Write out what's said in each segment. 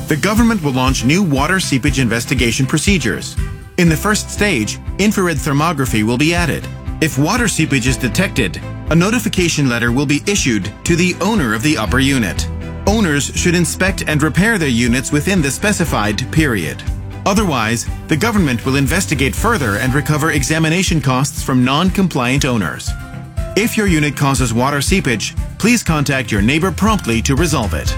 The government will launch new water seepage investigation procedures. In the first stage, infrared thermography will be added. If water seepage is detected, a notification letter will be issued to the owner of the upper unit. Owners should inspect and repair their units within the specified period. Otherwise, the government will investigate further and recover examination costs from non-compliant owners. If your unit causes water seepage, please contact your neighbor promptly to resolve it.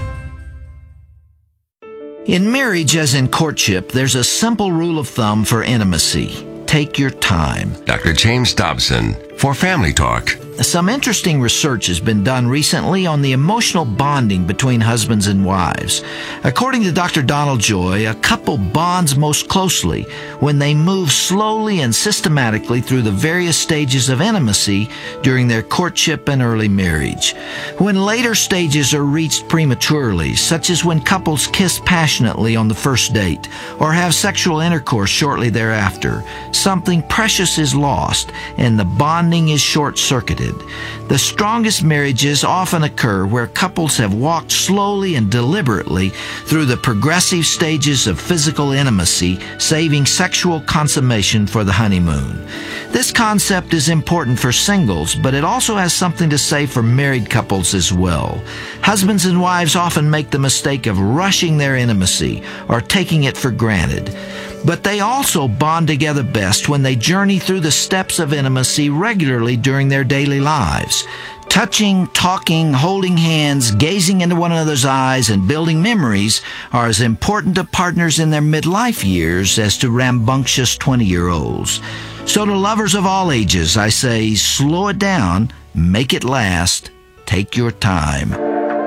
In marriage, as in courtship, there's a simple rule of thumb for intimacy. Take your time. Dr. James Dobson for Family Talk. Some interesting research has been done recently on the emotional bonding between husbands and wives. According to Dr. Donald Joy, a couple bonds most closely when they move slowly and systematically through the various stages of intimacy during their courtship and early marriage. When later stages are reached prematurely, such as when couples kiss passionately on the first date or have sexual intercourse shortly thereafter, something precious is lost and the bonding is short-circuited. The strongest marriages often occur where couples have walked slowly and deliberately through the progressive stages of physical intimacy, saving sexual consummation for the honeymoon. This concept is important for singles, but it also has something to say for married couples as well. Husbands and wives often make the mistake of rushing their intimacy or taking it for granted. But they also bond together best when they journey through the steps of intimacy regularly during their daily lives. Touching, talking, holding hands, gazing into one another's eyes, and building memories are as important to partners in their midlife years as to rambunctious 20-year-olds. So to lovers of all ages, I say, slow it down, make it last, take your time.